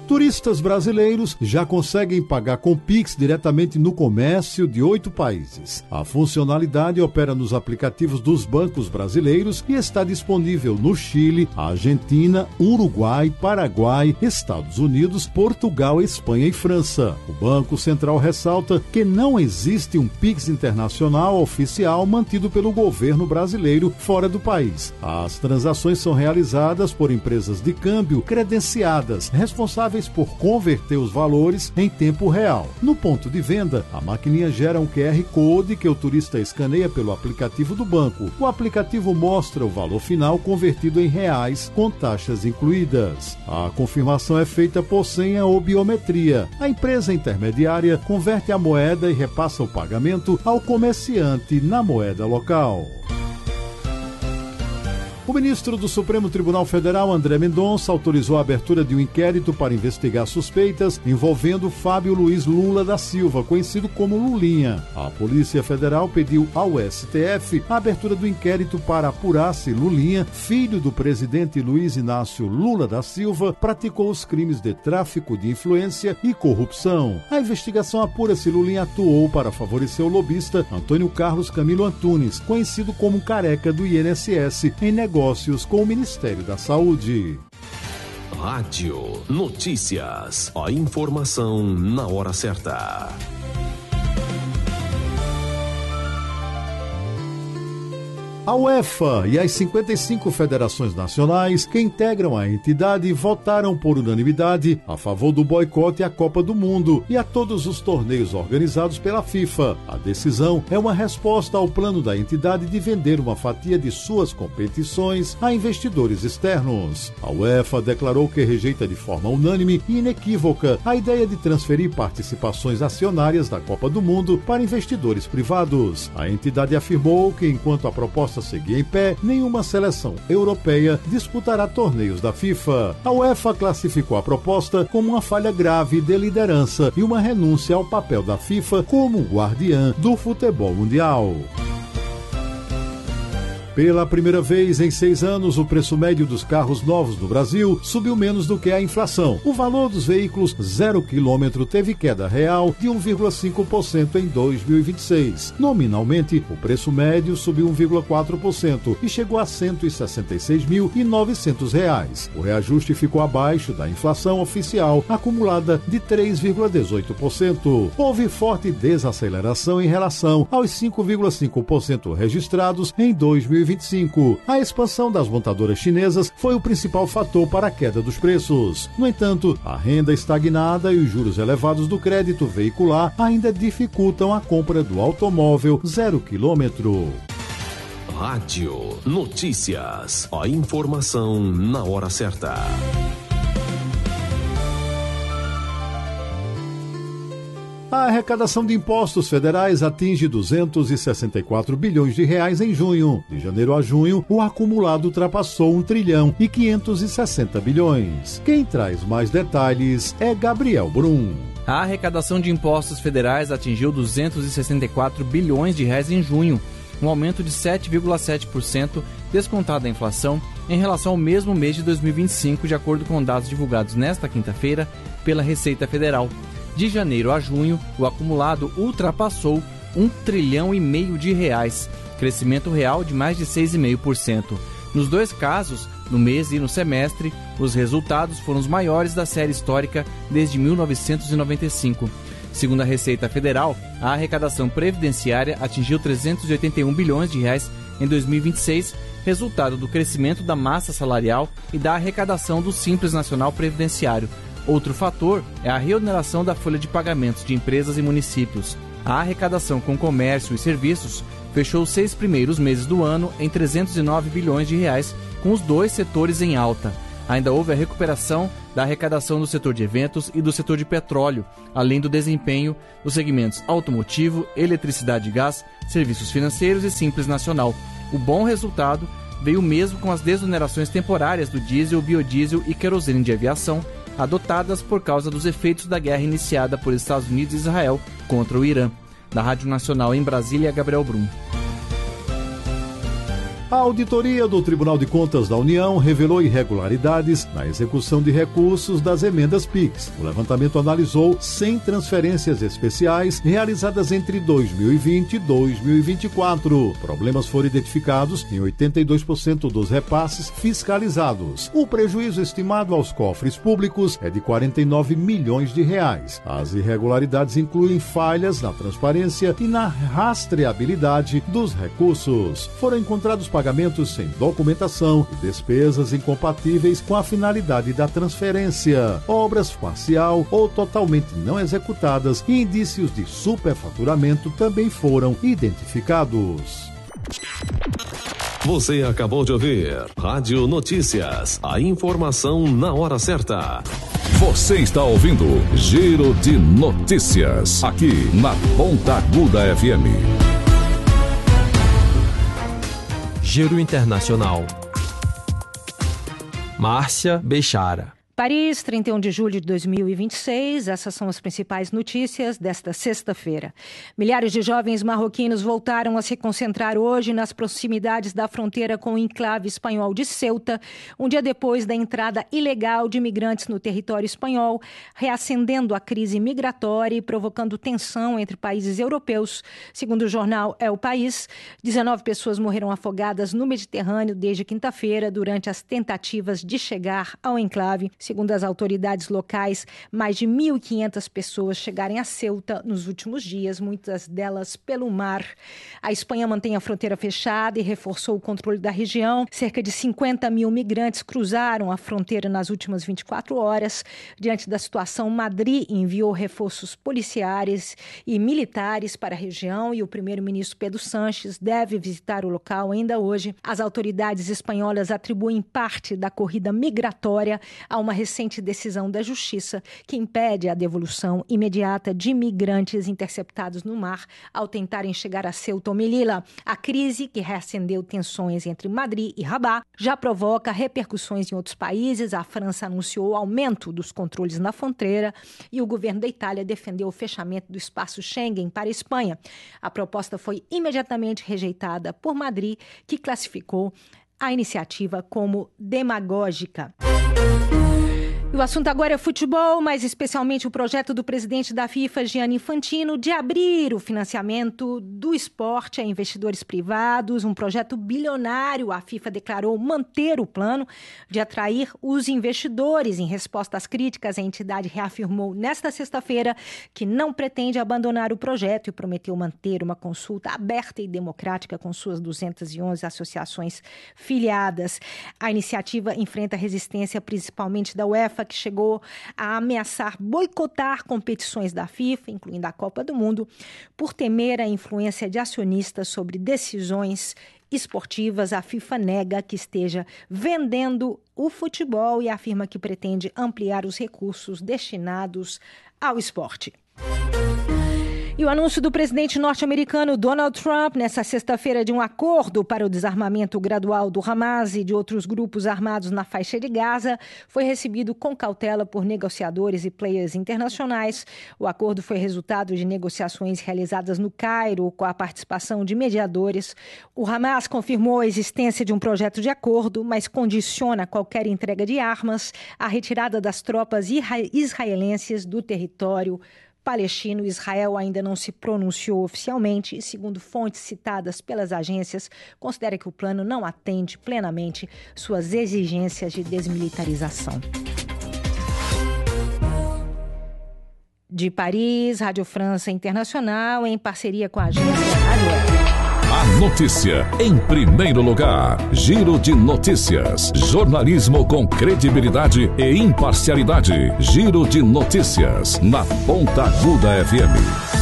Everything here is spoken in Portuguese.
Turistas brasileiros já conseguem pagar com Pix diretamente no comércio de 8 países. A funcionalidade opera nos aplicativos dos bancos brasileiros e está disponível no Chile, Argentina, Uruguai, Paraguai, Estados Unidos, Portugal, Espanha e França. O Banco Central ressalta que não existe um Pix internacional oficial mantido pelo governo brasileiro fora do país. As transações são realizadas por empresas de câmbio credenciadas, responsáveis por converter os valores em tempo real. No ponto de venda, a maquininha gera um QR Code que o turista escaneia pelo aplicativo do banco. O aplicativo mostra o valor final convertido em reais, com taxas incluídas. A confirmação é feita por senha ou biometria. A empresa intermediária converte a moeda e repassa o pagamento ao comerciante na moeda local. O ministro do Supremo Tribunal Federal, André Mendonça, autorizou a abertura de um inquérito para investigar suspeitas envolvendo Fábio Luiz Lula da Silva, conhecido como Lulinha. A Polícia Federal pediu ao STF a abertura do inquérito para apurar se Lulinha, filho do presidente Luiz Inácio Lula da Silva, praticou os crimes de tráfico de influência e corrupção. A investigação apura se Lulinha atuou para favorecer o lobista Antônio Carlos Camilo Antunes, conhecido como Careca do INSS, em negócios com o Ministério da Saúde. Rádio Notícias. A informação na hora certa. A UEFA e as 55 federações nacionais que integram a entidade votaram por unanimidade a favor do boicote à Copa do Mundo e a todos os torneios organizados pela FIFA. A decisão é uma resposta ao plano da entidade de vender uma fatia de suas competições a investidores externos. A UEFA declarou que rejeita de forma unânime e inequívoca a ideia de transferir participações acionárias da Copa do Mundo para investidores privados. A entidade afirmou que, enquanto a proposta seguir em pé, nenhuma seleção europeia disputará torneios da FIFA. A UEFA classificou a proposta como uma falha grave de liderança e uma renúncia ao papel da FIFA como guardiã do futebol mundial. Pela primeira vez em 6 anos, o preço médio dos carros novos no Brasil subiu menos do que a inflação. O valor dos veículos 0 km teve queda real de 1,5% em 2026. Nominalmente, o preço médio subiu 1,4% e chegou a R$ 166.900. O reajuste ficou abaixo da inflação oficial, acumulada de 3,18%. Houve forte desaceleração em relação aos 5,5% registrados em 2025. A expansão das montadoras chinesas foi o principal fator para a queda dos preços. No entanto, a renda estagnada e os juros elevados do crédito veicular ainda dificultam a compra do automóvel 0 km. Rádio Notícias. A informação na hora certa. A arrecadação de impostos federais atinge 264 bilhões de reais em junho. De janeiro a junho, o acumulado ultrapassou 1 trilhão e 560 bilhões. Quem traz mais detalhes é Gabriel Brum. A arrecadação de impostos federais atingiu 264 bilhões de reais em junho, um aumento de 7,7% descontado da inflação em relação ao mesmo mês de 2025, de acordo com dados divulgados nesta quinta-feira pela Receita Federal. De janeiro a junho, o acumulado ultrapassou 1 trilhão e meio de reais, crescimento real de mais de 6,5%. Nos dois casos, no mês e no semestre, os resultados foram os maiores da série histórica desde 1995. Segundo a Receita Federal, a arrecadação previdenciária atingiu 381 bilhões de reais em 2026, resultado do crescimento da massa salarial e da arrecadação do Simples Nacional Previdenciário. Outro fator é a reoneração da folha de pagamentos de empresas e municípios. A arrecadação com comércio e serviços fechou os 6 primeiros meses do ano em 309 bilhões de reais, com os dois setores em alta. Ainda houve a recuperação da arrecadação do setor de eventos e do setor de petróleo, além do desempenho dos segmentos automotivo, eletricidade e gás, serviços financeiros e Simples Nacional. O bom resultado veio mesmo com as desonerações temporárias do diesel, biodiesel e querosene de aviação, adotadas por causa dos efeitos da guerra iniciada por Estados Unidos e Israel contra o Irã. Da Rádio Nacional em Brasília, Gabriel Brum. A auditoria do Tribunal de Contas da União revelou irregularidades na execução de recursos das emendas PIX. O levantamento analisou 100 transferências especiais realizadas entre 2020 e 2024. Problemas foram identificados em 82% dos repasses fiscalizados. O prejuízo estimado aos cofres públicos é de 49 milhões de reais. As irregularidades incluem falhas na transparência e na rastreabilidade dos recursos. Foram encontrados pagamentos sem documentação e despesas incompatíveis com a finalidade da transferência, obras parcial ou totalmente não executadas e indícios de superfaturamento também foram identificados. Você acabou de ouvir Rádio Notícias, a informação na hora certa. Você está ouvindo Giro de Notícias, aqui na Ponta Aguda FM. Giro Internacional. Márcia Bechara. Paris, 31 de julho de 2026, essas são as principais notícias desta sexta-feira. Milhares de jovens marroquinos voltaram a se concentrar hoje nas proximidades da fronteira com o enclave espanhol de Ceuta, um dia depois da entrada ilegal de imigrantes no território espanhol, reacendendo a crise migratória e provocando tensão entre países europeus. Segundo o jornal El País, 19 pessoas morreram afogadas no Mediterrâneo desde quinta-feira durante as tentativas de chegar ao enclave. Segundo as autoridades locais, mais de 1.500 pessoas chegaram a Ceuta nos últimos dias, muitas delas pelo mar. A Espanha mantém a fronteira fechada e reforçou o controle da região. Cerca de 50 mil migrantes cruzaram a fronteira nas últimas 24 horas. Diante da situação, Madrid enviou reforços policiais e militares para a região e o primeiro-ministro Pedro Sánchez deve visitar o local ainda hoje. As autoridades espanholas atribuem parte da corrida migratória a uma recente decisão da Justiça que impede a devolução imediata de migrantes interceptados no mar ao tentarem chegar a Ceuta ou Melilla. A crise, que reacendeu tensões entre Madrid e Rabat, já provoca repercussões em outros países. A França anunciou o aumento dos controles na fronteira e o governo da Itália defendeu o fechamento do espaço Schengen para a Espanha. A proposta foi imediatamente rejeitada por Madrid, que classificou a iniciativa como demagógica. E o assunto agora é futebol, mas especialmente o projeto do presidente da FIFA, Gianni Infantino, de abrir o financiamento do esporte a investidores privados, um projeto bilionário. A FIFA declarou manter o plano de atrair os investidores. Em resposta às críticas, a entidade reafirmou nesta sexta-feira que não pretende abandonar o projeto e prometeu manter uma consulta aberta e democrática com suas 211 associações filiadas. A iniciativa enfrenta resistência principalmente da UEFA, que chegou a ameaçar boicotar competições da FIFA, incluindo a Copa do Mundo, por temer a influência de acionistas sobre decisões esportivas. A FIFA nega que esteja vendendo o futebol e afirma que pretende ampliar os recursos destinados ao esporte. E o anúncio do presidente norte-americano Donald Trump nesta sexta-feira de um acordo para o desarmamento gradual do Hamas e de outros grupos armados na faixa de Gaza foi recebido com cautela por negociadores e players internacionais. O acordo foi resultado de negociações realizadas no Cairo com a participação de mediadores. O Hamas confirmou a existência de um projeto de acordo, mas condiciona qualquer entrega de armas à retirada das tropas israelenses do território palestino. Israel ainda não se pronunciou oficialmente e, segundo fontes citadas pelas agências, considera que o plano não atende plenamente suas exigências de desmilitarização. De Paris, Rádio França Internacional, em parceria com a agência Rádio Web. A notícia em primeiro lugar. Giro de Notícias. Jornalismo com credibilidade e imparcialidade. Giro de Notícias na Ponta Aguda FM.